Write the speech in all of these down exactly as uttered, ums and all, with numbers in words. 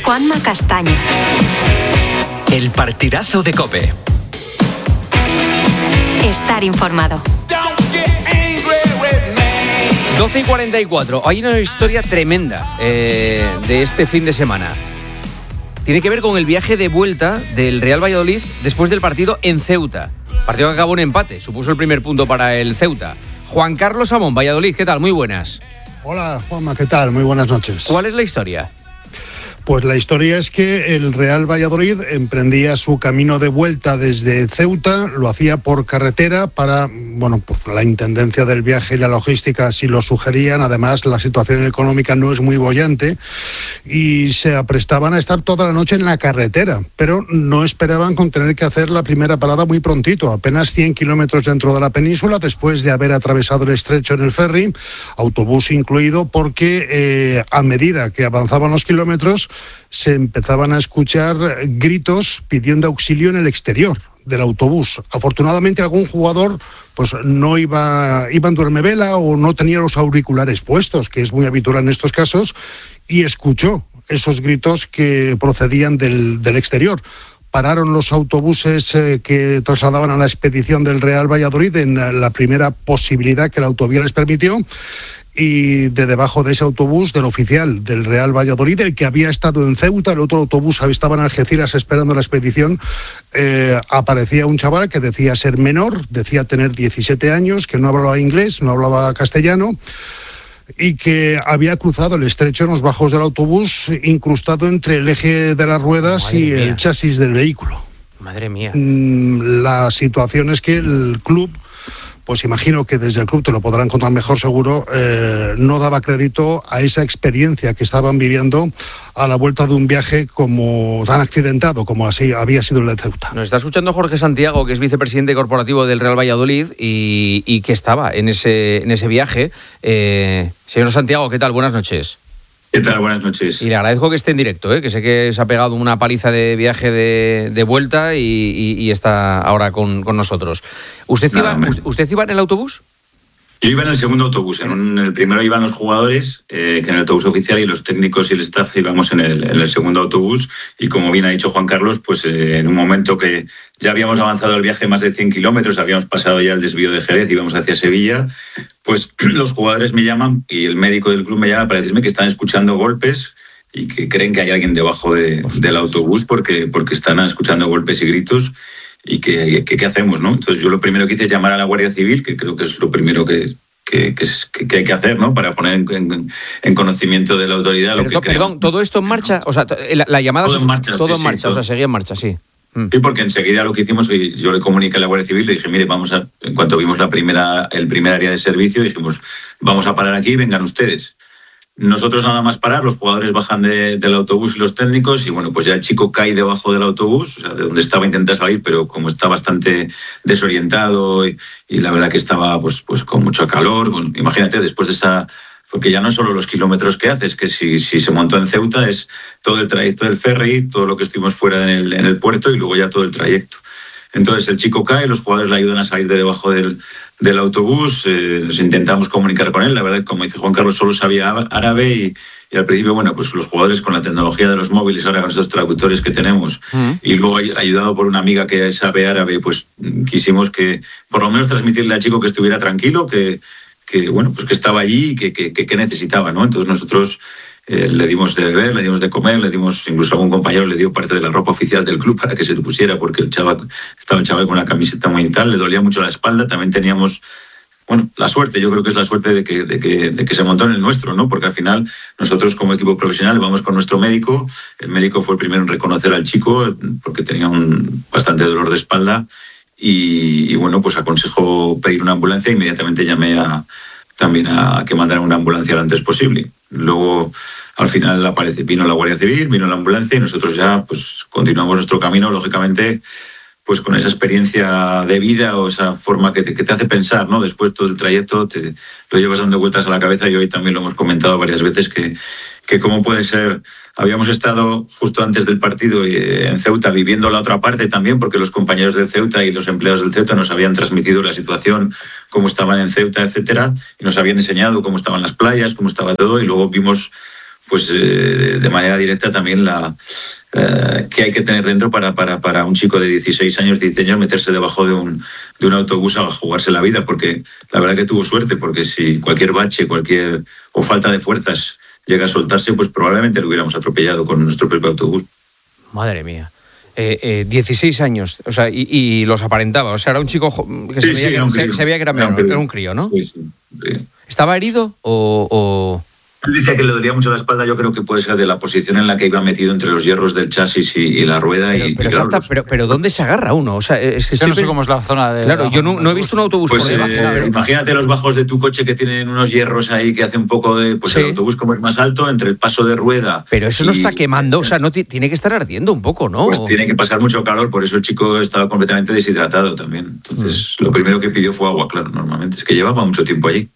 Juanma Castaño. El partidazo de COPE. Estar informado. doce y cuarenta y cuatro. Hay una historia tremenda eh, de este fin de semana. Tiene que ver con el viaje de vuelta del Real Valladolid después del partido en Ceuta. Partido que acabó en empate, supuso el primer punto para el Ceuta. Juan Carlos Amón, Valladolid, ¿qué tal? Muy buenas. Hola, Juanma, ¿qué tal? Muy buenas noches. ¿Cuál es la historia? Pues la historia es que el Real Valladolid emprendía su camino de vuelta desde Ceuta, lo hacía por carretera para, bueno, pues la intendencia del viaje y la logística así lo sugerían. Además, la situación económica no es muy boyante y se aprestaban a estar toda la noche en la carretera, pero no esperaban con tener que hacer la primera parada muy prontito, apenas cien kilómetros dentro de la península, después de haber atravesado el estrecho en el ferry, autobús incluido, porque eh, a medida que avanzaban los kilómetros, se empezaban a escuchar gritos pidiendo auxilio en el exterior del autobús. Afortunadamente algún jugador pues no iba, iba en duermevela o no tenía los auriculares puestos, que es muy habitual en estos casos, y escuchó esos gritos que procedían del, del exterior. Pararon los autobuses eh, que trasladaban a la expedición del Real Valladolid en la primera posibilidad que la autovía les permitió. Y de debajo de ese autobús, del oficial del Real Valladolid, el que había estado en Ceuta, el otro autobús estaba en Algeciras esperando la expedición, eh, aparecía un chaval que decía ser menor, decía tener diecisiete años, que no hablaba inglés, no hablaba castellano, y que había cruzado el estrecho en los bajos del autobús, incrustado entre el eje de las ruedas Madre y mía. el chasis del vehículo. Madre mía. La situación es que el club, pues imagino que desde el club te lo podrán contar mejor seguro, eh, no daba crédito a esa experiencia que estaban viviendo a la vuelta de un viaje como tan accidentado como así había sido el de Ceuta. Nos está escuchando Jorge Santiago, que es vicepresidente corporativo del Real Valladolid y, y que estaba en ese, en ese viaje. Eh, señor Santiago, ¿qué tal? Buenas noches. ¿Qué tal? Buenas noches. Y le agradezco que esté en directo, ¿eh? Que sé que se ha pegado una paliza de viaje de, de vuelta y, y, y está ahora con, con nosotros. ¿Usted iba, usted, ¿Usted iba en el autobús? Yo iba en el segundo autobús. En, un, en el primero iban los jugadores, eh, que en el autobús oficial, y los técnicos y el staff íbamos en el, en el segundo autobús. Y como bien ha dicho Juan Carlos, pues eh, en un momento que ya habíamos avanzado el viaje más de cien kilómetros, habíamos pasado ya el desvío de Jerez, íbamos hacia Sevilla, pues los jugadores me llaman y el médico del club me llama para decirme que están escuchando golpes y que creen que hay alguien debajo de, del autobús porque, porque están escuchando golpes y gritos. Y qué que, que hacemos, ¿no? Entonces yo lo primero que hice es llamar a la Guardia Civil, que creo que es lo primero que, que, que, es, que, que hay que hacer, ¿no? Para poner en, en, en conocimiento de la autoridad lo perdón, que creemos. Perdón, ¿todo esto en marcha? O sea, la, la llamada... Todo en marcha, Todo sí, en marcha, sí, todo. O sea, seguía en marcha, sí. Sí, porque enseguida lo que hicimos, yo le comuniqué a la Guardia Civil, le dije, mire, vamos a... En cuanto vimos la primera, el primer área de servicio, dijimos, vamos a parar aquí, vengan ustedes. Nosotros nada más parar, los jugadores bajan de, del autobús y los técnicos y bueno, pues ya el chico cae debajo del autobús, o sea, de donde estaba intenta salir, pero como está bastante desorientado y, y la verdad que estaba pues, pues con mucho calor, bueno, imagínate después de esa... Porque ya no solo los kilómetros que haces, que si, si se montó en Ceuta es todo el trayecto del ferry, todo lo que estuvimos fuera en el, en el puerto y luego ya todo el trayecto. Entonces el chico cae, los jugadores le ayudan a salir de debajo del, del autobús, eh, nos intentamos comunicar con él, la verdad, como dice Juan Carlos, solo sabía árabe y, y al principio, bueno, pues los jugadores con la tecnología de los móviles, ahora con estos traductores que tenemos, uh-huh. y luego ayudado por una amiga que sabe árabe, pues quisimos que por lo menos transmitirle al chico que estuviera tranquilo, que, que bueno, pues que estaba allí y que, que, que necesitaba, ¿no? Entonces nosotros... Eh, le dimos de beber, le dimos de comer, le dimos, incluso algún compañero le dio parte de la ropa oficial del club para que se le pusiera, porque el chaval, estaba el chaval con una camiseta muy tal, le dolía mucho la espalda, también teníamos, bueno, la suerte, yo creo que es la suerte de que, de que, de que se montó en el nuestro, ¿no? Porque al final nosotros como equipo profesional vamos con nuestro médico, el médico fue el primero en reconocer al chico porque tenía un bastante dolor de espalda y, y bueno, pues aconsejó pedir una ambulancia e inmediatamente llamé a también a que mandaran una ambulancia lo antes posible. Luego, al final, aparece, vino la Guardia Civil, vino la ambulancia y nosotros ya pues continuamos nuestro camino, lógicamente, pues con esa experiencia de vida o esa forma que te, que te hace pensar, ¿no? Después todo el trayecto te lo llevas dando vueltas a la cabeza y hoy también lo hemos comentado varias veces que, que cómo puede ser... Habíamos estado justo antes del partido en Ceuta viviendo la otra parte también, porque los compañeros del Ceuta y los empleados del Ceuta nos habían transmitido la situación, cómo estaban en Ceuta, etcétera, y nos habían enseñado cómo estaban las playas, cómo estaba todo, y luego vimos pues eh, de manera directa también la eh, que hay que tener dentro para, para, para un chico de dieciséis años, dieciséis años, meterse debajo de un, de un autobús a jugarse la vida, porque la verdad que tuvo suerte, porque si cualquier bache, cualquier o falta de fuerzas llega a soltarse, pues probablemente lo hubiéramos atropellado con nuestro propio autobús. Madre mía. Eh, eh, dieciséis años, o sea, y, y los aparentaba, o sea, era un chico que sí, se, veía sí, que, un se, se veía que era menor, era un crío, ¿no? Sí, sí, sí. ¿Estaba herido o...? o... Él decía que le dolía mucho la espalda, yo creo que puede ser de la posición en la que iba metido entre los hierros del chasis y, y la rueda. Pero, y, pero, y claro, exacta, los... pero, pero ¿dónde se agarra uno? O sea, es que yo no sé cómo es la zona de... Claro, yo no, no he visto un autobús pues, por debajo. Eh, pero... Imagínate los bajos de tu coche que tienen unos hierros ahí que hace un poco de... Pues sí. El autobús como es más alto, entre el paso de rueda... Pero eso y... no está quemando, o sea, no t- tiene que estar ardiendo un poco, ¿no? Pues tiene que pasar mucho calor, por eso el chico estaba completamente deshidratado también. Entonces, mm. lo primero que pidió fue agua, claro, normalmente. Es que llevaba mucho tiempo allí.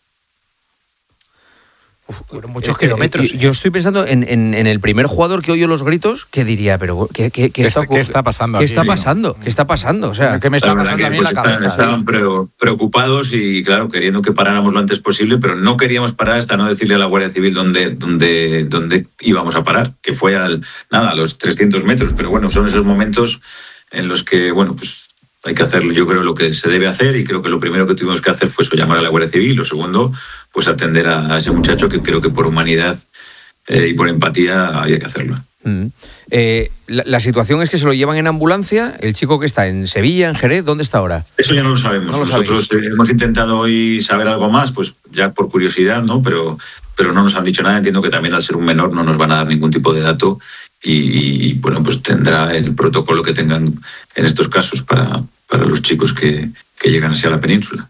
Fueron muchos eh, kilómetros. Eh, yo estoy pensando en, en, en el primer jugador que oyó los gritos, que diría, pero ¿qué, qué, qué, está, ¿qué está pasando? ¿Qué aquí, está ¿no? pasando? ¿Qué está pasando? O sea, ¿qué me está pasando que, a mí en pues, la cabeza? Estaban preocupados y, claro, queriendo que paráramos lo antes posible, pero no queríamos parar hasta no decirle a la Guardia Civil dónde, dónde, dónde íbamos a parar, que fue al, nada, a los trescientos metros. Pero bueno, son esos momentos en los que, bueno, pues hay que hacer, yo creo, lo que se debe hacer, y creo que lo primero que tuvimos que hacer fue eso, llamar a la Guardia Civil. Lo segundo, pues atender a, a ese muchacho, que creo que por humanidad eh, y por empatía había que hacerlo. Mm. Eh, la, la situación es que se lo llevan en ambulancia. El chico que está en Sevilla, en Jerez, ¿dónde está ahora? Eso ya no lo sabemos. No lo Nosotros eh, hemos intentado hoy saber algo más, pues ya por curiosidad, ¿no? Pero, pero no nos han dicho nada. Entiendo que también al ser un menor no nos van a dar ningún tipo de dato. Y, y, y bueno, pues tendrá el protocolo que tengan en estos casos para, para los chicos que, que llegan hacia la península.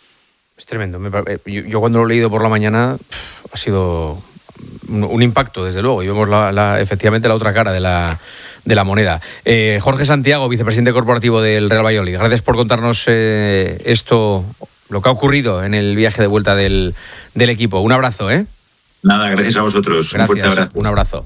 Es tremendo. Yo, yo cuando lo he leído por la mañana pff, ha sido un, un impacto, desde luego. Y vemos la, la, efectivamente la otra cara de la, de la moneda. Eh, Jorge Santiago, vicepresidente corporativo del Real Valladolid, gracias por contarnos eh, esto, lo que ha ocurrido en el viaje de vuelta del, del equipo. Un abrazo, ¿eh? Nada, gracias a vosotros. Gracias, un fuerte abrazo. Un abrazo.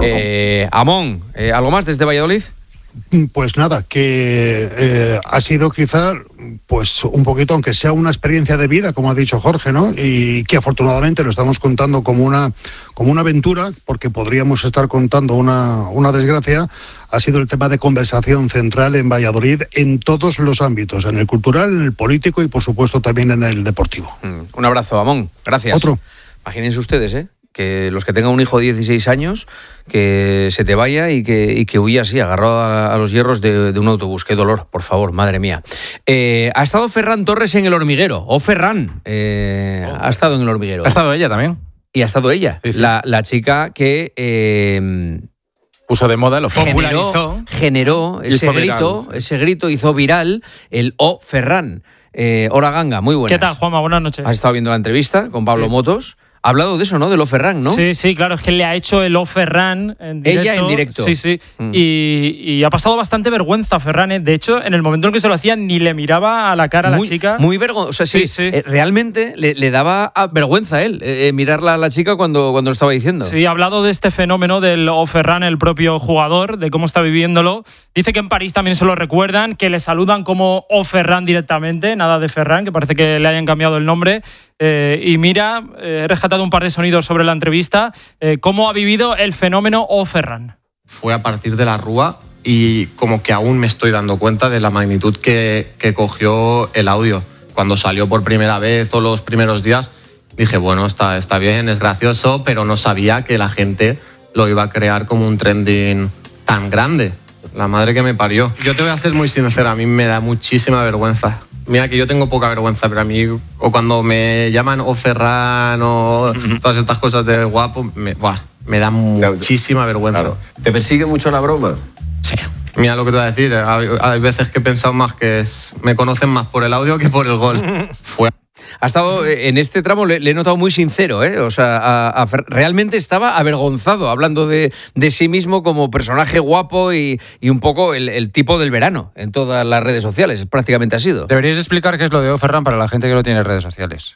Eh, Amón, eh, ¿algo más desde Valladolid? Pues nada, que eh, ha sido quizá pues un poquito, aunque sea una experiencia de vida, como ha dicho Jorge, ¿no? Y que afortunadamente lo estamos contando como una, como una aventura, porque podríamos estar contando una, una desgracia. Ha sido el tema de conversación central en Valladolid en todos los ámbitos, en el cultural, en el político y por supuesto también en el deportivo. Mm, un abrazo, Amón. Gracias. Otro. Imagínense ustedes, ¿eh? Que los que tengan un hijo de dieciséis años, que se te vaya y que, y que huya así, agarrado a, a los hierros de, de un autobús. Qué dolor, por favor, madre mía. Eh, ha estado Ferran Torres en El Hormiguero, o Ferran, eh, oh. ha estado en El Hormiguero. Ha estado ella también. Y ha estado ella, sí, sí. La, la chica que... Eh, puso de moda, lo generó, generó ese grito, viral, sí. ese grito hizo viral el O Ferran. Eh, Hora Ganga, muy buenas. ¿Qué tal, Juanma? Buenas noches. Has estado viendo la entrevista con Pablo sí. Motos. Ha hablado de eso, ¿no? Del O Ferran, ¿no? Sí, sí, claro, es que le ha hecho el O Ferran en directo. Ella en directo. Sí, sí. Mm. Y, y ha pasado bastante vergüenza Ferran. ¿eh? De hecho, en el momento en que se lo hacía, ni le miraba a la cara muy, a la chica. Muy vergonzoso. O sea, sí, sí, sí. Eh, realmente le, le daba vergüenza a él eh, mirarla a la chica cuando, cuando lo estaba diciendo. Sí, ha hablado de este fenómeno del O Ferran, el propio jugador, de cómo está viviéndolo. Dice que en París también se lo recuerdan, que le saludan como O Ferran directamente, nada de Ferran, que parece que le hayan cambiado el nombre. Eh, y mira, eh, he rescatado un par de sonidos sobre la entrevista. Eh, ¿Cómo ha vivido el fenómeno O Ferran? Fue a partir de la Rúa y como que aún me estoy dando cuenta de la magnitud que, que cogió el audio. Cuando salió por primera vez o los primeros días, dije, bueno, está, está bien, es gracioso, pero no sabía que la gente lo iba a crear como un trending tan grande. La madre que me parió. Yo te voy a ser muy sincera, a mí me da muchísima vergüenza. Mira que yo tengo poca vergüenza, pero a mí, o cuando me llaman O Ferran o todas estas cosas de guapo, me, buah, me da muchísima vergüenza. Claro. ¿Te persigue mucho la broma? Sí. Mira lo que te voy a decir, hay, hay veces que he pensado más que es, me conocen más por el audio que por el gol. Fue... Ha estado, en este tramo le, le he notado muy sincero, ¿eh? O sea, a, a, realmente estaba avergonzado hablando de, de sí mismo como personaje guapo y, y un poco el, el tipo del verano en todas las redes sociales, prácticamente ha sido. Deberíais explicar qué es lo de O Ferran para la gente que no tiene redes sociales.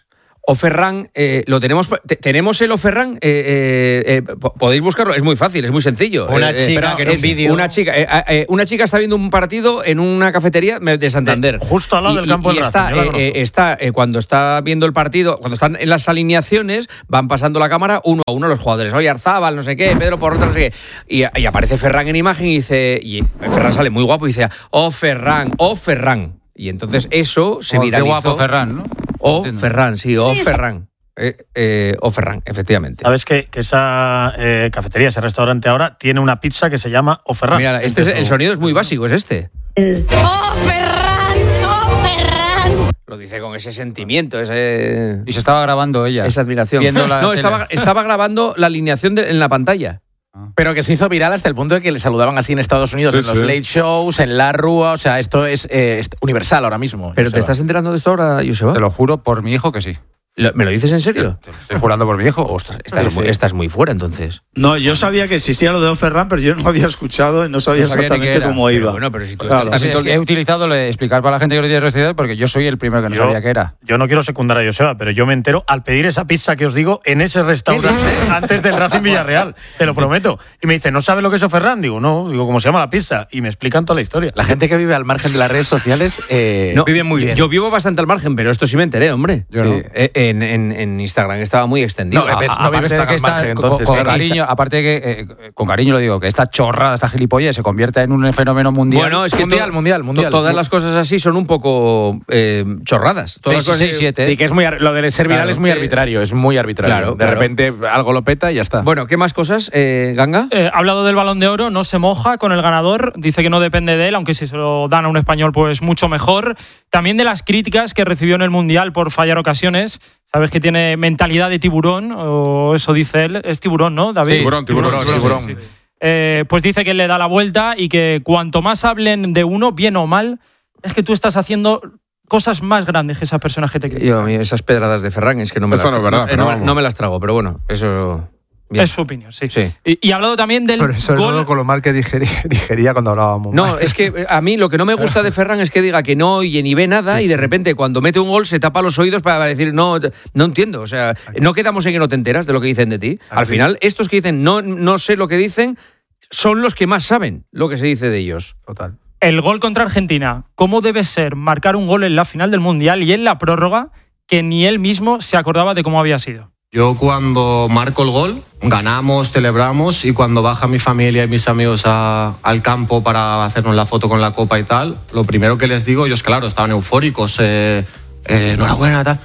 O Ferran, eh, lo tenemos. Te, tenemos el O Ferran. Eh, eh, eh, podéis buscarlo. Es muy fácil, es muy sencillo. Una eh, chica eh, que en un vídeo. Una chica, eh, eh, una chica está viendo un partido en una cafetería de Santander. De, justo al lado y, del campo y, del y está, Racing. eh, eh, está eh, cuando está viendo el partido, cuando están en las alineaciones, van pasando la cámara uno a uno los jugadores. Oye, Arzábal, no sé qué, Pedro Porrota, no sé qué. Y, y aparece Ferran en imagen y dice. Y Ferran sale muy guapo y dice: Oh, Ferran, oh, Ferran. Y entonces eso se oh, viralizó. Qué guapo Ferran, ¿no? O Ferran, sí, o Ferran. Eh, eh, o Ferran, efectivamente. ¿Sabes que, que esa eh, cafetería, ese restaurante ahora, tiene una pizza que se llama O Ferran? Mira, este es, el sonido es muy básico, es este. ¡Oh, Ferran! ¡Oh, Ferran! Lo dice con ese sentimiento, ese... Y se estaba grabando ella. Esa admiración. Viendo la no, tele. estaba, estaba grabando la alineación de, en la pantalla. Pero que se hizo viral hasta el punto de que le saludaban así en Estados Unidos, Sí, en los sí. late shows, en la rúa. O sea, esto es, eh, es universal ahora mismo. ¿Pero Joseba. te estás enterando de esto ahora, Joseba? Te lo juro por mi hijo que sí. ¿Lo- ¿Me lo dices en serio? Te lo estoy jurando por mi hijo. Ostras, estás, Sí, muy, sí. estás muy fuera entonces. No, yo sabía que existía lo de O Ferran, pero yo no lo había escuchado y no sabía No sabía ni qué exactamente era. cómo Pero iba. bueno, pero si tú Claro. estás Es que he utilizado lo de explicar para la gente que lo tiene recibido porque yo soy el primero que no Yo- sabía qué era. Yo no quiero secundar a Joseba, pero yo me entero al pedir esa pizza que os digo en ese restaurante antes del Racing Villarreal. Te lo prometo. Y me dice, ¿no sabes lo que es O Ferran? Digo, no. Digo, ¿cómo se llama la pizza? Y me explican toda la historia. La gente que vive al margen de las redes sociales eh, No, vive muy bien. Yo vivo bastante al margen, pero esto sí me enteré, hombre. Yo Sí. no. Eh, En, en, en Instagram estaba muy extendido. No, ves- no vives Aparte de tan que al está, margen, con- entonces, con, que cariño, aparte de que, eh, con cariño lo digo, que esta chorrada, esta gilipollas se convierta en un fenómeno mundial. Bueno, es que Mundial, to- mundial, mundial. to- Todas las cosas así son un poco eh, chorradas. Todas seis, las cosas seis, siete. Sí, que es muy ar- lo de ser viral Claro, es muy que- arbitrario, es muy arbitrario. Claro, de claro. repente algo lo peta y ya está. Bueno, ¿qué más cosas, eh, Ganga? Eh, ha hablado del Balón de Oro, no se moja con el ganador, dice que no depende de él, aunque si se lo dan a un español pues mucho mejor. También de las críticas que recibió en el Mundial por fallar ocasiones. Sabes que tiene mentalidad de tiburón, o eso dice él. Es tiburón, ¿no, David? Sí, Tiburón, tiburón, tiburón. Sí, sí. Eh, pues dice que le da la vuelta y que cuanto más hablen de uno, bien o mal, es que tú estás haciendo cosas más grandes que esas personas que te quieren. Yo, a mí esas pedradas de Ferran es que no me Eso las no es verdad, no, pero no, vamos. no me las trago, pero bueno, eso... bien. Es su opinión, sí. Sí. Y, y ha hablado también del Sobre, sobre gol. todo con lo mal que digería, digería cuando hablábamos. No, es que eh, a mí lo que no me gusta de Ferran es que diga que no oye ni ve nada y de repente cuando mete un gol se tapa los oídos para decir no, no entiendo. O sea, no quedamos en que no te enteras de lo que dicen de ti. Al Aquí. final, estos que dicen no, no sé lo que dicen son los que más saben lo que se dice de ellos. Total. El gol contra Argentina. ¿Cómo debe ser marcar un gol en la final del Mundial y en la prórroga que ni él mismo se acordaba de cómo había sido? Yo cuando marco el gol, ganamos, celebramos y cuando baja mi familia y mis amigos a- al campo para hacernos la foto con la copa y tal, lo primero que les digo, ellos claro, estaban eufóricos, eh, eh, enhorabuena, tal.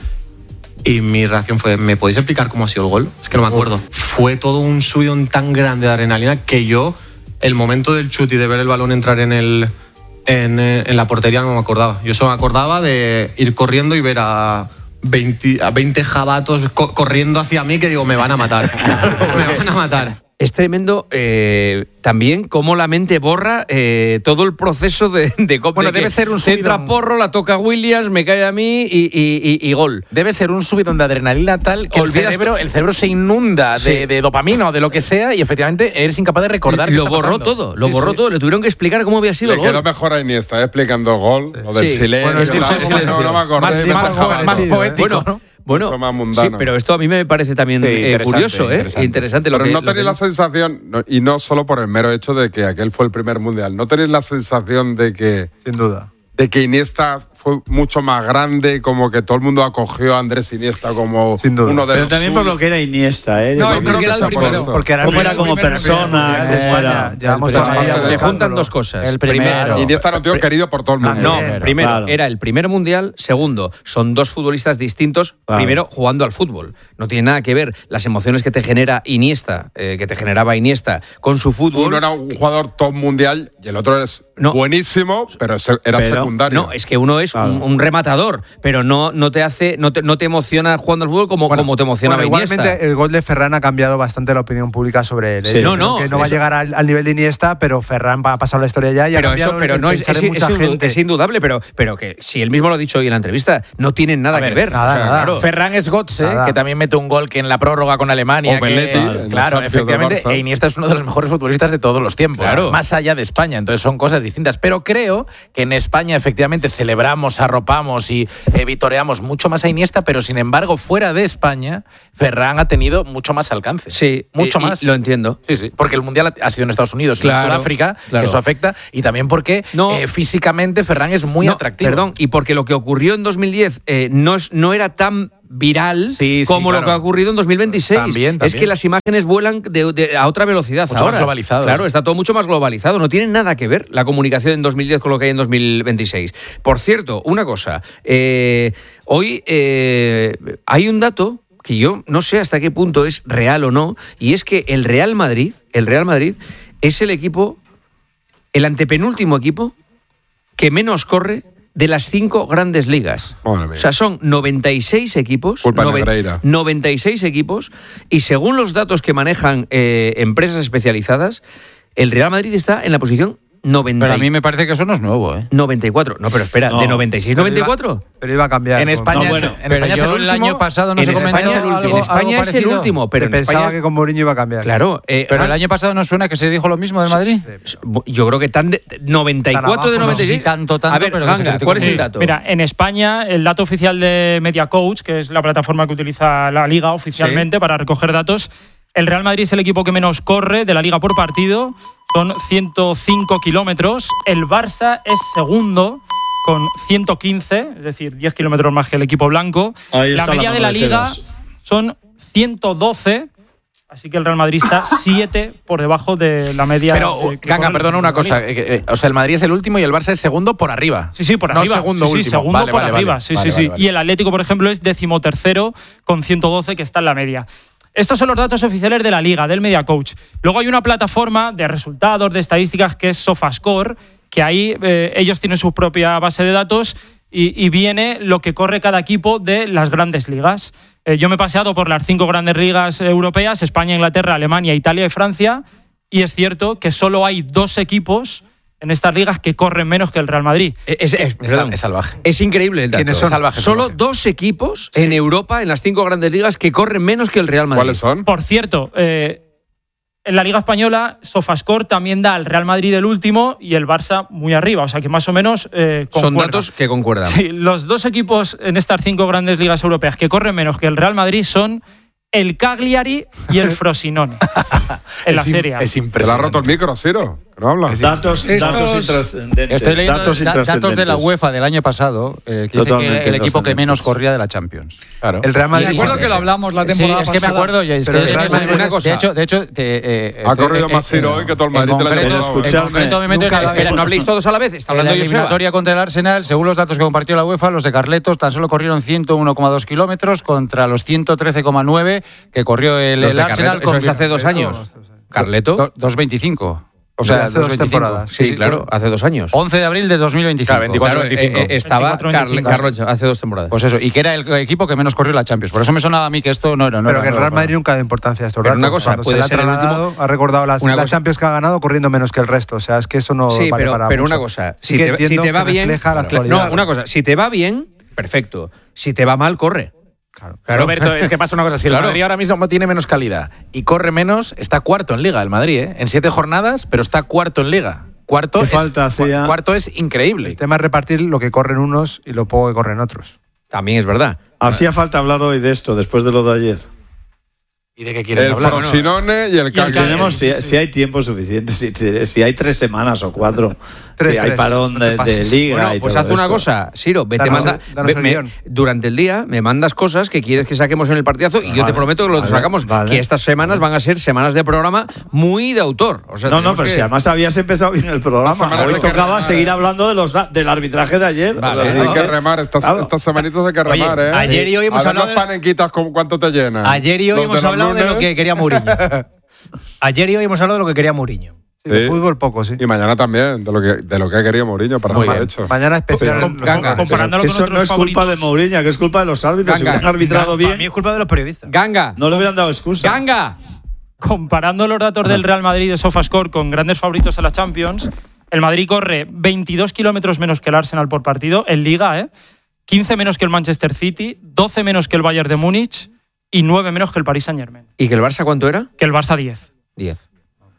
Y mi reacción fue, ¿me podéis explicar cómo ha sido el gol? Es que no me acuerdo. Fue todo un subidón tan grande de adrenalina que yo, el momento del chute y de ver el balón entrar en el... En, eh, en la portería no me acordaba. Yo solo me acordaba de ir corriendo y ver a veinte, a veinte jabatos co- corriendo hacia mí que digo, me van a matar. me van a matar. Es tremendo eh, también cómo la mente borra eh, todo el proceso de, de Copa. Bueno, de que debe ser un centra subidón. Porro, la toca Williams, me cae a mí y, y- y- y gol. Debe ser un subidón de adrenalina tal que el Olvidas cerebro, to- el cerebro se inunda Sí. de, de dopamina o de lo que sea y efectivamente eres incapaz de recordar qué Lo está borró pasando. todo, lo Sí, borró sí. todo. Le tuvieron que explicar cómo había sido Le el gol. quedó mejor a Iniesta eh, explicando el gol, lo del Sí. silencio. Bueno, es tal, mucho como, no, no me acordé. Más, me más, acordaba. joven, más parecido, ¿eh? poético, Bueno, ¿no? Bueno, Mucho más sí, mundano. pero esto a mí me parece también Sí, eh, interesante, curioso, ¿eh? interesante. Interesante lo Pero que, no lo tenéis que- la sensación, no- y no solo por el mero hecho de que aquel fue el primer mundial, no tenéis la sensación de que, Sin duda. de que Iniesta fue mucho más grande, como que todo el mundo acogió a Andrés Iniesta como Sin duda. uno de Pero los también por lo que era Iniesta, ¿eh? No, Yo yo creo creo que era sea el por primero. eso. Porque era el Cómo era primer- como primer persona. mundial de España. era- Llevamos el toda la primero. vida Se buscándolo. juntan dos cosas. El primero. Iniesta era un tío querido por todo el mundo. No, Primero, primero, claro. era el primer mundial. Segundo, son dos futbolistas distintos. Claro. Primero, jugando al fútbol. No tiene nada que ver las emociones que te genera Iniesta, eh, que te generaba Iniesta, con su fútbol. Uno era un jugador top mundial y el otro es No. buenísimo, pero se- era Pero- secundario. No, es que uno es Claro. un, un rematador, pero no, no te hace, no te, no te emociona jugando al fútbol como, como te emociona Bueno, Iniesta. igualmente el gol de Ferran ha cambiado bastante la opinión pública sobre él. ¿eh? Sí. No, Creo no, que no va a eso- llegar al, al nivel de Iniesta, pero Ferran va a pasar la historia ya y ha Pero cambiado eso, pero el no es, pensar es, de mucha es indu- gente. es indudable, pero, pero que si él mismo lo ha dicho hoy en la entrevista, no tienen nada A ver, que ver. nada, O sea, nada. claro. Ferran es Götze, Nada. que también mete un gol que en la prórroga con Alemania. O Belletti, que- en la claro, Champions del efectivamente. Barça. E Iniesta es uno de los mejores futbolistas de todos los tiempos. Claro. Más allá de España. Entonces son cosas distintas. Pero creo que en España España efectivamente celebramos, arropamos y eh, vitoreamos mucho más a Iniesta, pero sin embargo fuera de España Ferran ha tenido mucho más alcance. Sí, mucho y, más. Y lo entiendo. Sí, sí, porque el Mundial ha sido en Estados Unidos, claro, en Sudáfrica, claro. que eso afecta, y también porque no, eh, físicamente Ferran es muy no, atractivo. Perdón, y porque lo que ocurrió en dos mil diez eh, no, es, no era tan viral sí, sí, como claro. lo que ha ocurrido en dos mil veintiséis. También, también. Es que las imágenes vuelan de, de, a otra velocidad mucho ahora. Más globalizado. Claro, está todo mucho más globalizado. No tiene nada que ver la comunicación en dos mil diez con lo que hay en dos mil veintiséis. Por cierto, una cosa. Eh, hoy eh, hay un dato que yo no sé hasta qué punto es real o no, y es que el Real Madrid, el Real Madrid es el equipo, el antepenúltimo equipo que menos corre de las cinco grandes ligas. O sea, son noventa y seis equipos, noven, noventa y seis equipos, y según los datos que manejan eh, empresas especializadas, el Real Madrid está en la posición noventa. Pero a mí me parece que eso no es nuevo, ¿eh? noventa y cuatro. No, pero espera, no, ¿de noventa y seis a noventa y cuatro? Pero iba, pero iba a cambiar. En España, no, bueno, es, en pero España yo es el, el último, año pasado no en se comentó España, es el, algo, en España algo es el último, pero en pensaba España, que con Mourinho iba a cambiar. Claro, eh, pero Han, el año pasado no suena que se dijo lo mismo del Madrid. Yo creo que tan de, noventa y cuatro abajo, de noventa y seis. No, sí, tanto, tanto, a ver, pero Ganga, ¿cuál es el Sí, dato? Mira, en España el dato oficial de Media Coach, que es la plataforma que utiliza la Liga oficialmente sí. para recoger datos, el Real Madrid es el equipo que menos corre de la Liga por partido, son ciento cinco kilómetros. El Barça es segundo con ciento quince, es decir, diez kilómetros más que el equipo blanco. Ahí la media la de la de Liga Tebas. son ciento doce. Así que el Real Madrid está siete por debajo de la media. Pero, de, Ganga, perdona una cosa. Eh, eh, o sea, el Madrid es el último y el Barça es segundo por arriba. Sí, sí, por no arriba. segundo, sí, sí, último. segundo Vale, por vale, arriba. vale. Sí, Vale, sí, vale, sí. vale. Y el Atlético, por ejemplo, es decimotercero con ciento doce, que está en la media. Estos son los datos oficiales de la Liga, del Media Coach. Luego hay una plataforma de resultados, de estadísticas, que es SofaScore, que ahí eh, ellos tienen su propia base de datos y, y viene lo que corre cada equipo de las grandes ligas. Eh, yo me he paseado por las cinco grandes ligas europeas, España, Inglaterra, Alemania, Italia y Francia, y es cierto que solo hay dos equipos en estas ligas que corren menos que el Real Madrid. Es, es, perdón, es salvaje. Es increíble el dato. ¿Quiénes son? Salvaje, Solo salvaje. dos equipos Sí. en Europa, en las cinco grandes ligas, que corren menos que el Real Madrid. ¿Cuáles son? Por cierto, eh, en la Liga Española, SofaScore también da al Real Madrid el último y el Barça muy arriba. O sea que más o menos eh, Son concuerda. datos que concuerdan. Sí, los dos equipos en estas cinco grandes ligas europeas que corren menos que el Real Madrid son el Cagliari y el Frosinone en la Es im- Serie A. Es ¿Te la ha impresionante. roto el micro, Ciro? ¿Que no habla? Datos, datos intrascendentes. Estoy leyendo datos, da- datos de la intrascendentes. UEFA del año pasado, eh, que dice Totalmente que el equipo que intrascendentes. menos corría de la Champions. Claro. El Real Madrid. Me acuerdo que lo hablamos la temporada Sí, es que me pasada. acuerdo. y es Pero que- el Real de- Madrid, de- una cosa. De hecho, de hecho te, eh, Ha este- corrido eh, más eh, Ciro hoy que todo el en Madrid el año concreto- pasado. En Escuchadme, concreto, me meto en- nunca la- Espera, no habléis todos a la vez. Está En la hablando Joseba. eliminatoria contra el Arsenal, según los datos que compartió la UEFA, los de Carletos tan solo corrieron ciento uno coma dos kilómetros contra los ciento trece coma nueve que corrió el, Los el de Arsenal. Carleto, eso es hace dos años. Carleto. Do- dos veinticinco. O O sea, sea, hace dos dos veinticinco. temporadas. Sí, claro, hace dos años. once de abril de dos mil veinticinco. Claro, veinticuatro, Claro, veinticinco. eh, eh, estaba veinticuatro, Carle- veinticinco. Carlos hace dos temporadas. Pues eso, y que era el equipo que menos corrió en la Champions. Por eso me sonaba a mí que esto no era. No Pero era que el nuevo, Real Madrid ¿no? nunca da importancia a estos Pero datos. una cosa, Cuando puede se le ha ser el trasladado, último- ha recordado las, Una las cosa- Champions que ha ganado corriendo menos que el resto. O sea, es que eso no Sí, vale pero, para pero mucho. una cosa, Sí si que te, si entiendo te va que bien, refleja la claro, actualidad. no, una cosa, si te va bien, perfecto. Si te va mal, corre. Claro. Roberto, es que pasa una cosa. Si el Claro. Madrid ahora mismo tiene menos calidad y corre menos, está cuarto en Liga el Madrid, ¿eh? En siete jornadas, pero está cuarto en Liga. Cuarto, ¿Qué es, falta hacía? cuarto es increíble. El tema es repartir lo que corren unos y lo poco que corren otros. También es verdad. Hacía falta hablar hoy de esto, después de lo de ayer. ¿Y de qué quieres El hablar? Frosinone y el Cagliari. Tenemos, si, si hay tiempo suficiente, si, si hay tres semanas o cuatro, Tres, si hay tres, parón no te de, de pases. liga. Bueno, y pues todo haz una esto. cosa, Siro, vete Danos manda, el- danos ve- el me- guión. durante el día me mandas cosas que quieres que saquemos en el partidazo y yo te Vale, prometo que lo vale, sacamos, vale. que estas semanas van a ser semanas de programa muy de autor. O sea, No, no, tenemos pero que- si además habías empezado bien el programa. semanas Hoy hay que tocaba remar, seguir eh. hablando de los da- del arbitraje de ayer. Vale, Así Hay que que- remar, estas, Claro. estas semanitas hay que Oye, remar, ¿eh? ayer y hoy hemos A ver hablado los de- panenquitas, ¿cómo- ¿cuánto te llenan? Ayer y hoy Los hemos los hablado de lo lunes. que quería Mourinho. Ayer y hoy hemos hablado de lo que quería Mourinho. Sí, de Sí. fútbol poco, sí. Y mañana también, de lo que, de lo que ha querido Mourinho para Muy ser bien. hecho. Mañana especial. Con- los Ganga. jugadores. Comparándolo Que con eso otros no es culpa favoritos. de Mourinho, que es culpa de los árbitros. Si Ganga. hubieran arbitrado Para mí bien, es culpa de los periodistas. Ganga, no le hubieran dado excusa. Ganga. Comparando los datos del Real Madrid de SofaScore con grandes favoritos a la Champions, el Madrid corre veintidós kilómetros menos que el Arsenal por partido en Liga, ¿eh? quince menos que el Manchester City, doce menos que el Bayern de Múnich y nueve menos que el Paris Saint-Germain. ¿Y que el Barça cuánto era? Que el Barça diez. diez.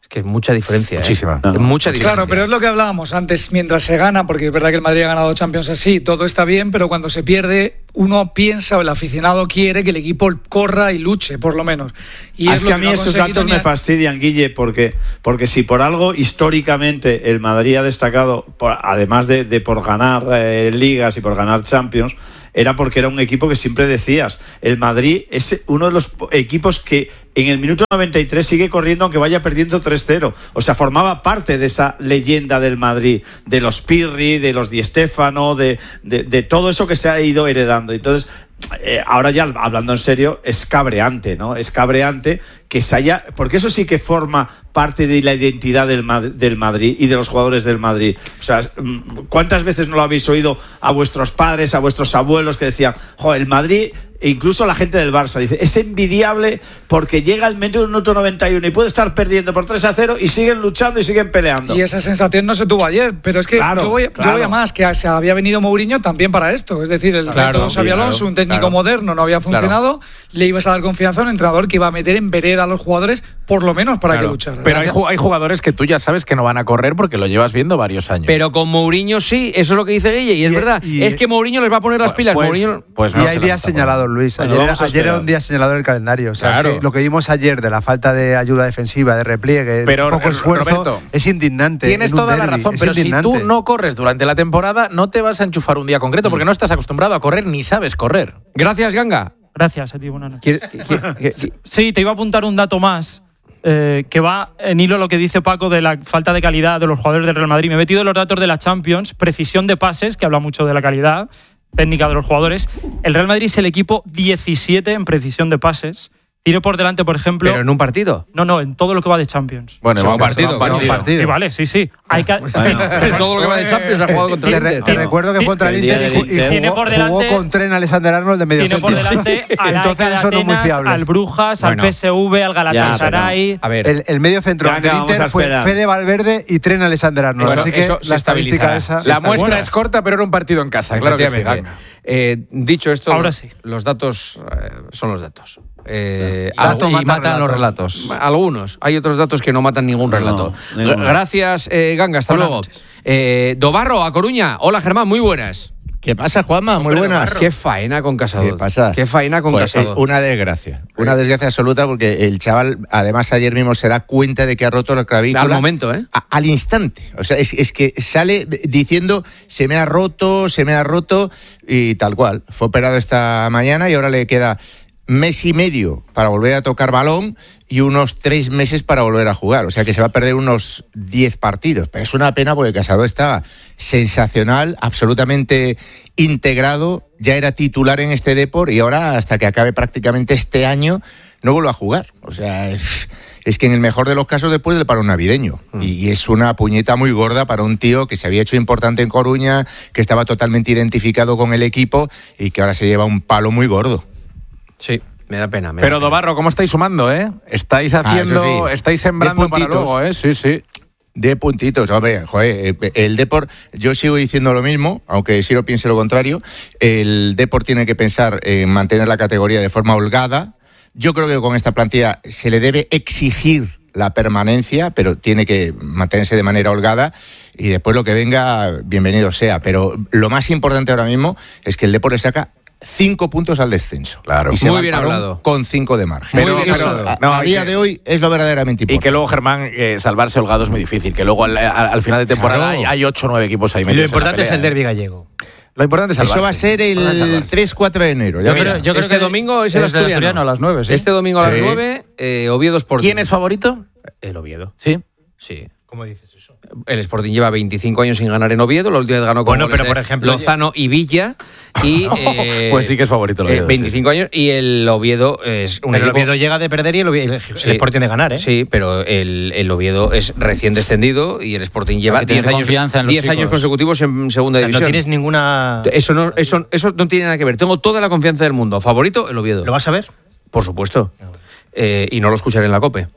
Es que es mucha diferencia. Muchísima. ¿eh? Mucha diferencia. Claro, pero es lo que hablábamos antes, mientras se gana, porque es verdad que el Madrid ha ganado Champions así, todo está bien, pero cuando se pierde, uno piensa o el aficionado quiere que el equipo corra y luche, por lo menos. Y Ah, es, es lo que a mí no ha esos conseguido datos ni me a- fastidian, Guille, porque, porque si por algo históricamente el Madrid ha destacado, por- además de, de por ganar eh, ligas y por ganar Champions, era porque era un equipo que siempre decías, el Madrid es uno de los equipos que en el minuto noventa y tres sigue corriendo aunque vaya perdiendo tres cero. O sea, formaba parte de esa leyenda del Madrid, de los Pirri, de los Di Stéfano, de, de, de todo eso que se ha ido heredando. Entonces, eh, ahora ya hablando en serio, es cabreante, ¿no? Es cabreante que se haya... Porque eso sí que forma parte de la identidad del, Mad- del Madrid y de los jugadores del Madrid. O sea, ¿cuántas veces no lo habéis oído a vuestros padres, a vuestros abuelos que decían, joder, el Madrid... E incluso la gente del Barça dice, es envidiable porque llega al minuto noventa y uno y puede estar perdiendo por tres a cero y siguen luchando y siguen peleando. Y esa sensación no se tuvo ayer, pero es que Claro, yo, voy, claro. yo voy a más, que se había venido Mourinho también para esto. Es decir, el Claro, método Xabi sí, Alonso, claro, un técnico claro. moderno, no había funcionado, le ibas a dar confianza a un entrenador que iba a meter en vereda a los jugadores, por lo menos para Claro. que lucharan. Pero hay, ju- hay jugadores que tú ya sabes que no van a correr porque lo llevas viendo varios años. Pero con Mourinho sí, eso es lo que dice Guille, y es Y- verdad. y- es que Mourinho les va a poner las pilas. Pues- Mourinho... pues y no hay se días las está señalados, Luis. Bueno, Ayer, vamos a ayer era esperar. un día señalado en el calendario. O sea, Claro. es que lo que vimos ayer de la falta de ayuda defensiva, de repliegue, Pero, poco eh, esfuerzo, Roberto, es indignante. Tienes en un toda la derbi, razón, es pero si indignante. tú no corres durante la temporada, no te vas a enchufar un día concreto porque no estás acostumbrado a correr ni sabes correr. Gracias, Ganga. Gracias a ti, buenas noches. ¿Quiere- quiere- quiere- Sí, te iba a apuntar un dato más, eh, que va en hilo a lo que dice Paco de la falta de calidad de los jugadores del Real Madrid. Me he metido en los datos de la Champions, precisión de pases, que habla mucho de la calidad técnica de los jugadores. El Real Madrid es el equipo diecisiete en precisión de pases. Tiene por delante, por ejemplo... Pero en un partido. No, no, en todo lo que va de Champions. Bueno, Sí, va un partido, va un partido. Sí, vale, sí, sí. Hay que... Todo lo que va de Champions ha jugado contra Te, el re- Inter. te recuerdo que Sí, contra el el día Inter y, del ju- y Inter. Tiene jugó, por delante- jugó con Tren Alexander Arnold de medio Tiene por delante al Entonces A E K eso no es muy Atenas, fiable. al Brujas, Bueno. al P S V, al Galatasaray... A ver, El, el medio centro Venga, del vamos Inter a fue esperar. Fede Valverde y Tren Alexander Arnold. Eso- Así que eso se la estadística estabilizará. esa... La está muestra buena. es corta, pero era un partido en casa. Claro que sí, efectivamente. Ganga. Eh, dicho esto, Ahora sí. los datos eh, son los datos. Eh, Datos algo- matan y matan los relatos. relatos. Algunos. Hay otros datos que no matan ningún relato. No, ninguno. Gracias, eh, Ganga. Hasta Buenas luego. noches. Eh, Dobarro, a Coruña. Hola, Germán. Muy buenas. ¿Qué pasa, Juanma? Muy buenas. Qué faena con Casado. ¿Qué pasa? Qué faena con Pues, Casado. eh, una desgracia. Una desgracia absoluta porque el chaval, además, ayer mismo se da cuenta de que ha roto la clavícula. Al momento, ¿eh? A- al instante. O sea, es, es que sale d- diciendo se me ha roto, se me ha roto y tal cual. Fue operado esta mañana y ahora le queda mes y medio para volver a tocar balón y unos tres meses para volver a jugar. O sea que se va a perder unos diez partidos. Pero es una pena porque Casado estaba sensacional, absolutamente integrado, ya era titular en este deporte y ahora hasta que acabe prácticamente este año no vuelve a jugar. O sea, es, es que en el mejor de los casos después del paro navideño. Mm. Y, y es una puñeta muy gorda para un tío que se había hecho importante en Coruña, que estaba totalmente identificado con el equipo y que ahora se lleva un palo muy gordo. Sí, me da pena. Me Pero da pena. Dobarro, ¿cómo estáis sumando, eh? Estáis haciendo, Ah, eso sí. estáis sembrando De para puntitos. luego, eh? Sí, sí. De puntitos, hombre, joder, eh, el Depor, yo sigo diciendo lo mismo, aunque Siro piense lo contrario, el Depor tiene que pensar en mantener la categoría de forma holgada. Yo creo que con esta plantilla se le debe exigir la permanencia, pero tiene que mantenerse de manera holgada y después lo que venga, bienvenido sea. Pero lo más importante ahora mismo es que el Depor le saca cinco puntos al descenso. Claro. Y se Muy va al bien parón hablado. con cinco de margen. Pero- Eso, pero- a, no, a hay día que- de hoy es lo verdaderamente Y importante. que luego, Germán, eh, salvarse holgado es muy difícil. Que luego al, al- al final de temporada Claro. hay, hay ocho o nueve equipos ahí Y lo metidos en la importante es pelea, el derbi eh. gallego. Lo importante es salvarse. Eso va a ser Lo importante es el salvarse. tres cuatro de enero. Ya Yo creo, verás. yo creo este que domingo es el es el Asturiano. Asturiano a las nueve, sí. Este domingo a las Sí. nueve, eh, Oviedo Sporting. ¿Quién es favorito? El Oviedo. Sí. Sí. ¿Cómo dices eso? El Sporting lleva veinticinco años sin ganar en Oviedo. La última vez ganó con Bueno, goles pero, de por ejemplo, Lozano y Villa. Y, eh, Pues sí que es favorito el eh, Oviedo, veinticinco años. Y el Oviedo es un Pero el equipo... Oviedo llega de perder y el, Oviedo- el, Sí. el Sporting de ganar, ¿eh? Sí, pero el, el Oviedo es recién descendido y el Sporting lleva Hay que tener diez años, confianza en los diez años chicos. consecutivos en segunda O sea, no división. tienes ninguna... Eso no, eso, eso no tiene nada que ver. Tengo toda la confianza del mundo. Favorito, el Oviedo. ¿Lo vas a ver? Por supuesto. Eh, y no lo escucharé en la COPE.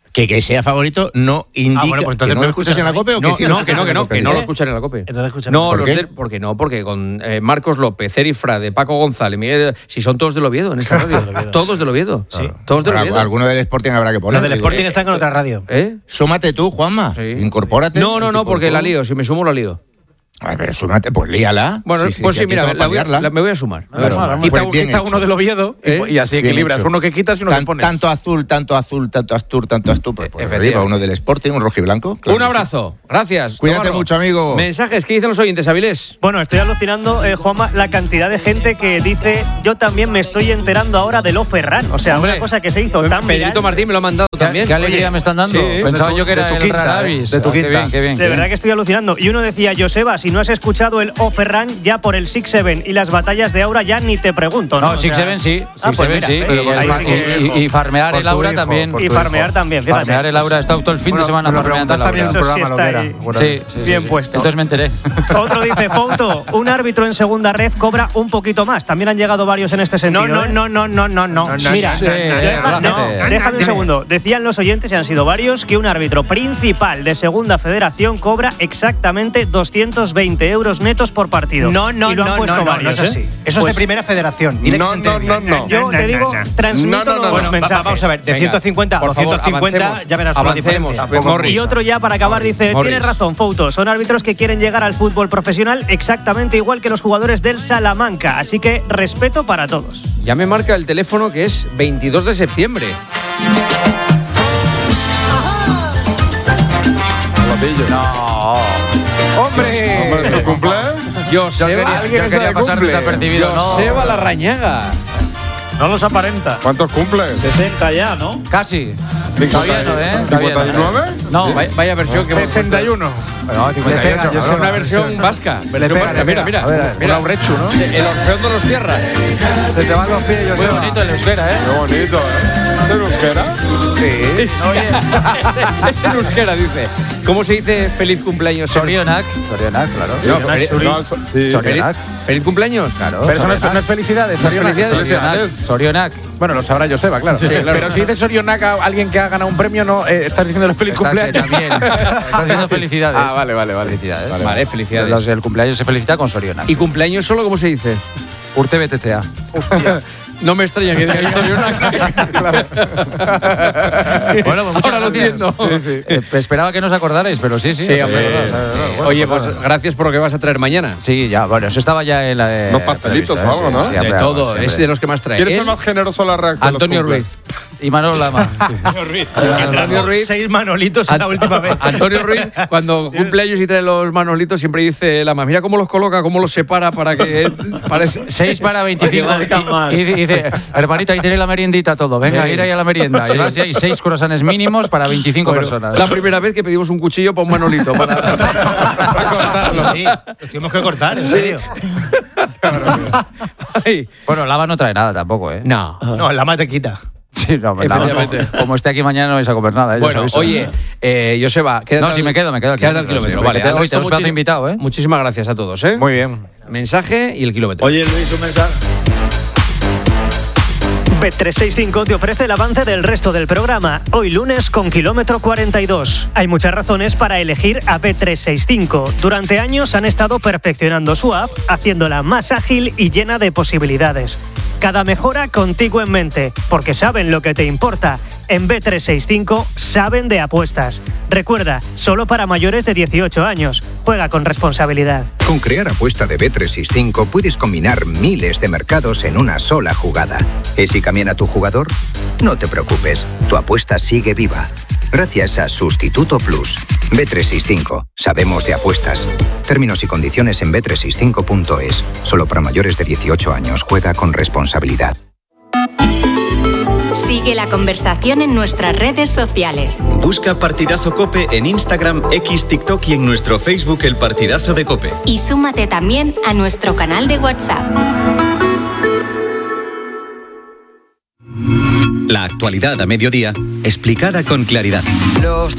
Que que sea favorito no indica Ah, bueno, pues que entonces no no lo escuchas en la COPE o que No, sí no, lo que no, escuchas que en no, la COPE. que no lo ¿Eh? escuchan en la COPE. Entonces escuchan No, ¿por los qué? del- porque no, porque con eh, Marcos López, Eric Frade, Paco González, Miguel, si son todos del Oviedo en esta radio. Todos del Oviedo. Sí. Todos del Bueno, Oviedo. alguno del Sporting habrá que poner. Los del digo. Sporting están con otra radio. ¿Eh? Súmate tú, Juanma. Incorpórate. No, no, no, porque la lío. Si me sumo, la lío. A ver, súmate, pues líala. Bueno, Sí, sí, pues sí, sí, aquí mira, estamos la para voy a- liarla. la- me voy a sumar. Me voy a Claro, sumar. pues Quita, bien quita hecho. uno del Oviedo y- ¿Eh? y así Bien equilibras. hecho. Uno que quitas y uno que Tan- pones. Tanto azul, tanto azul, tanto Astur, tanto Astur. Pues, pues Efectivamente. arriba, uno del Sporting, un rojo y blanco. claro Un que sí. abrazo. Gracias. Cuídate Navarro. mucho, amigo. Mensajes, ¿qué dicen los oyentes, Avilés? Bueno, estoy alucinando, eh, Juanma, la cantidad de gente que dice yo también me estoy enterando ahora de lo Ferran. O sea, Hombre. una cosa que se hizo tan Pedrito viral. Martín me lo ha mandado ¿Qué, también. qué alegría Oye, me están dando. sí. Pensaba De tu- yo que de era tu el quinta, Raravis. ¿eh? De tu Ah, qué quinta. bien, qué bien, De qué verdad bien. que estoy alucinando. Y uno decía, Joseba, si no has escuchado el O Ferran ya por el Six Seven y las batallas de Aura, ya ni te pregunto. No, No, Six Seven sí. Ah, Six pues Seven mira, sí. ¿ves? Y, Ahí el- sí que- y- y- y farmear Por el tu Aura hijo, también. por Y tu farmear hijo. también, fíjate. Farmear el Aura ha estado todo el fin Bueno, de semana me lo farmeando el preguntaste también en el Aura. Eso sí programa está Loguera. ahí. Bueno, Sí, sí, Bien sí. puesto. Entonces me enteré. Otro dice, Fouto, un árbitro en segunda red cobra un poquito más. También han llegado varios en este sentido. No, no, ¿eh? no, no, no, no, no. Mira, Sí, deja- no, relájate. déjame un segundo. Decían los oyentes, y han sido varios, que un árbitro principal de segunda federación cobra exactamente doscientos veinte euros netos por partido. No, no, Y lo han no, puesto no, no, no varios, es así. ¿eh? Eso es Pues de primera federación. Dile que No, se no, entere no, bien. no. Yo te digo, transmito No, no, no, los no. Bueno, va- mensajes. vamos a ver, de Venga, ciento cincuenta a por favor, doscientos cincuenta, avancemos. ya verás por la Avancemos. diferencia. Morris. Y otro ya para acabar dice, Morris. tienes razón, Fouto, son árbitros que quieren llegar al fútbol profesional exactamente igual que los jugadores del Salamanca, así que respeto para todos. Ya me marca el teléfono que es veintidós de septiembre. No. ¡Hombre! Hombre, ¿tu cumple? Yo Joseba, quería, ¿alguien yo está quería de pasar cumple? desapercibido. No. Joseba Larrañaga. No los aparenta. ¿Cuántos cumples? sesenta ya, ¿no? Casi. Todavía no, ¿eh? Todavía no. ¿cincuenta y nueve? No, Vaya, vaya versión que hemos puesto. sesenta y uno. no, cincuenta y ocho. pega, yo Es sé. una versión vasca. Versión pega, vasca. le Mira, pega. mira. A ver, mira. un rechu, ¿no? El Orfeón de los Tierras. Se te van los pies, yo Muy sé. bonito el euskera, ¿eh? Qué bonito, ¿eh? ¿De euskera? Sí. Es en euskera, dice. ¿Cómo se dice feliz cumpleaños? Sorionak. Sorionak, claro. No, feliz, No, so- sí. feliz, feliz cumpleaños. Claro. Pero eso no es, no es felicidades, No es Sorionak. felicidades. Sorionak. Sorionak. Bueno, lo sabrá Joseba, claro. claro. Pero si dices Sorionak a alguien que ha ganado un premio, no eh, estás diciendo feliz Estás, eh, cumpleaños. también. Estás diciendo felicidades. Ah, vale, vale, vale. Felicidades. Vale, felicidades. Los del cumpleaños se felicita con Sorionak. ¿Y cumpleaños solo cómo se dice? Urte B T C A. No me extraña que diga Sorionak. Bueno, pues muchas Ahora lo gracias. entiendo. Eh, esperaba que no os acordarais, pero sí, sí. Sí, hombre. Eh, eh, bueno, Oye, pues pues nada. gracias por lo que vas a traer mañana. Sí, ya, bueno, eso estaba ya en la. eh, Unos pastelitos prevista, o algo, sí, ¿no? sí, De siempre todo, hago, es siempre. de los que más trae. ¿Quién es Él, el más generoso a la reacción? Antonio Ruiz. Y Manolo Lama. Antonio Ruiz. Seis manolitos en la última vez. Antonio Ruiz, cuando cumple años y trae los manolitos, siempre dice la más, mira cómo los coloca, cómo los separa para que. Para ese- seis para veinticinco. Para que valga más. Y, y dice, hermanito, ahí tenéis la meriendita todo. Venga, Sí. ir ahí a la merienda. Y vas y hay seis croissants mínimos para veinticinco Bueno, personas. la primera vez que pedimos un cuchillo para un manolito. Para, para cortarlo. Sí, los tuvimos que cortar, en serio. Ay, Bueno, Lama no trae nada tampoco, ¿eh? no. No, la mate quita. Sí, no, pues Lama no. Efectivamente. Como esté aquí mañana no vais a comer nada. ¿eh? Ya os Bueno, aviso. oye, eh, Joseba, quédate. No, al- sí, me quedo, me quedo al Quédate al kilómetro, kilómetro. sí, Vale, porque al hoy resto, tenemos plazo muchis- invitado, ¿eh? Muchísimas gracias a todos, ¿eh? Muy bien. Mensaje y el kilómetro. Oye, Luis, un mensaje. Bet trescientos sesenta y cinco te ofrece el avance del resto del programa, hoy lunes con kilómetro cuarenta y dos. Hay muchas razones para elegir a Bet trescientos sesenta y cinco. Durante años han estado perfeccionando su app, haciéndola más ágil y llena de posibilidades. Cada mejora contigo en mente, porque saben lo que te importa. En Bet trescientos sesenta y cinco saben de apuestas. Recuerda, solo para mayores de dieciocho años. Juega con responsabilidad. Con Crear Apuesta de Bet trescientos sesenta y cinco puedes combinar miles de mercados en una sola jugada. ¿Y si cambian a tu jugador? No te preocupes, tu apuesta sigue viva. Gracias a Sustituto Plus. Bet trescientos sesenta y cinco. Sabemos de apuestas. Términos y condiciones en bet trescientos sesenta y cinco punto es. Solo para mayores de dieciocho años. Juega con responsabilidad. Sigue la conversación en nuestras redes sociales. Busca Partidazo Cope en Instagram, X, TikTok y en nuestro Facebook El Partidazo de Cope. Y súmate también a nuestro canal de WhatsApp. La actualidad a mediodía, explicada con claridad. Los